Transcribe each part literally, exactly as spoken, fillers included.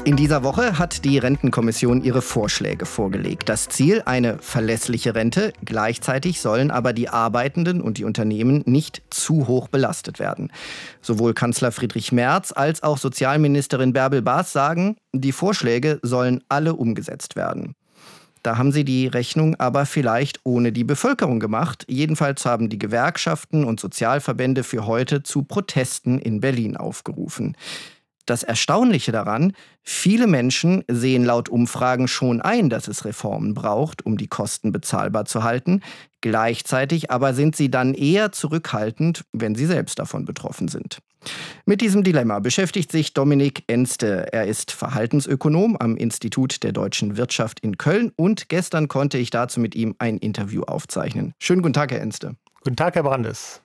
In dieser Woche hat die Rentenkommission ihre Vorschläge vorgelegt. Das Ziel, eine verlässliche Rente. Gleichzeitig sollen aber die Arbeitenden und die Unternehmen nicht zu hoch belastet werden. Sowohl Kanzler Friedrich Merz als auch Sozialministerin Bärbel Baas sagen, die Vorschläge sollen alle umgesetzt werden. Da haben sie die Rechnung aber vielleicht ohne die Bevölkerung gemacht. Jedenfalls haben die Gewerkschaften und Sozialverbände für heute zu Protesten in Berlin aufgerufen. Das Erstaunliche daran, viele Menschen sehen laut Umfragen schon ein, dass es Reformen braucht, um die Kosten bezahlbar zu halten. Gleichzeitig aber sind sie dann eher zurückhaltend, wenn sie selbst davon betroffen sind. Mit diesem Dilemma beschäftigt sich Dominik Enste. Er ist Verhaltensökonom am Institut der Deutschen Wirtschaft in Köln und gestern konnte ich dazu mit ihm ein Interview aufzeichnen. Schönen guten Tag, Herr Enste. Guten Tag, Herr Brandes.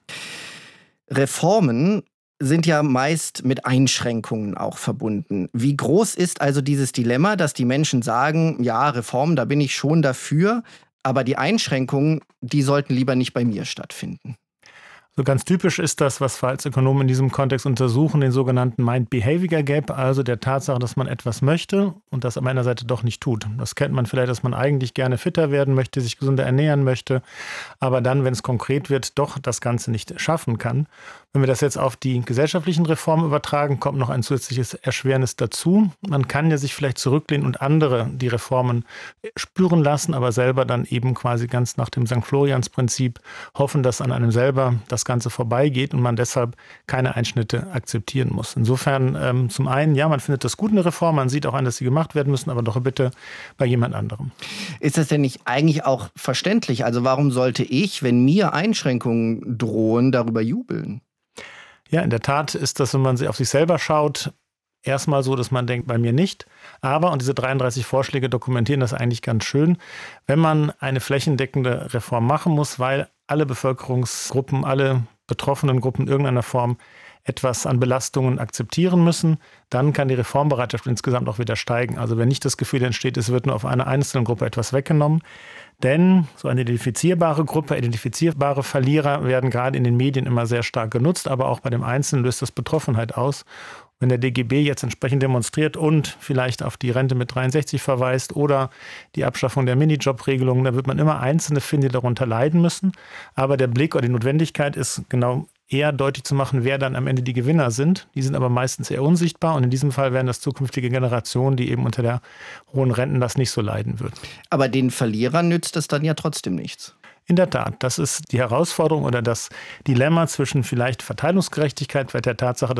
Reformen sind ja meist mit Einschränkungen auch verbunden. Wie groß ist also dieses Dilemma, dass die Menschen sagen, ja, Reformen, da bin ich schon dafür, aber die Einschränkungen, die sollten lieber nicht bei mir stattfinden? So ganz typisch ist das, was Verhaltensökonomen in diesem Kontext untersuchen, den sogenannten Mind-Behavior Gap, also der Tatsache, dass man etwas möchte und das am Ende Seite doch nicht tut. Das kennt man vielleicht, dass man eigentlich gerne fitter werden möchte, sich gesünder ernähren möchte, aber dann, wenn es konkret wird, doch das Ganze nicht schaffen kann. Wenn wir das jetzt auf die gesellschaftlichen Reformen übertragen, kommt noch ein zusätzliches Erschwernis dazu. Man kann ja sich vielleicht zurücklehnen und andere die Reformen spüren lassen, aber selber dann eben quasi ganz nach dem Sankt Florians-Prinzip hoffen, dass an einem selber das Ganze vorbeigeht und man deshalb keine Einschnitte akzeptieren muss. Insofern ähm, zum einen, ja, man findet das gut in der Reform, man sieht auch an, dass sie gemacht werden müssen, aber doch bitte bei jemand anderem. Ist das denn nicht eigentlich auch verständlich? Also warum sollte ich, wenn mir Einschränkungen drohen, darüber jubeln? Ja, in der Tat ist das, wenn man auf sich selber schaut, erstmal so, dass man denkt, bei mir nicht. Aber, und diese dreiunddreißig Vorschläge dokumentieren das eigentlich ganz schön, wenn man eine flächendeckende Reform machen muss, weil alle Bevölkerungsgruppen, alle betroffenen Gruppen in irgendeiner Form etwas an Belastungen akzeptieren müssen, dann kann die Reformbereitschaft insgesamt auch wieder steigen. Also wenn nicht das Gefühl entsteht, es wird nur auf einer einzelnen Gruppe etwas weggenommen. Denn so eine identifizierbare Gruppe, identifizierbare Verlierer werden gerade in den Medien immer sehr stark genutzt, aber auch bei dem Einzelnen löst das Betroffenheit aus. Wenn der D G B jetzt entsprechend demonstriert und vielleicht auf die Rente mit dreiundsechzig verweist oder die Abschaffung der Minijob-Regelung, dann wird man immer Einzelne finden, die darunter leiden müssen. Aber der Blick oder die Notwendigkeit ist genau eher deutlich zu machen, wer dann am Ende die Gewinner sind. Die sind aber meistens eher unsichtbar und in diesem Fall wären das zukünftige Generationen, die eben unter der hohen Rentenlast nicht so leiden würden. Aber den Verlierern nützt es dann ja trotzdem nichts. In der Tat, das ist die Herausforderung oder das Dilemma zwischen vielleicht Verteilungsgerechtigkeit, bei der Tatsache,